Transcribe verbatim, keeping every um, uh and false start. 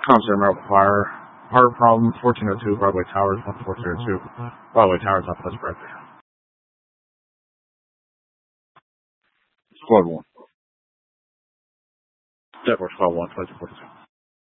Concert Metal Fire. Heart Problem, fourteen oh two, Broadway Towers, one fourteen oh two. Broadway Towers, not Pleasant Grove. Squad one. Network twelve one, twenty forty-two.